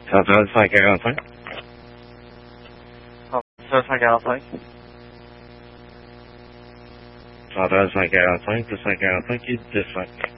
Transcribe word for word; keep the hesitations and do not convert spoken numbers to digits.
Centrale cent quarante-cinq. Centrale cent quarante-cinq. Centrale cent quarante-cinq, plus cent quarante-cinq et dix-cinq.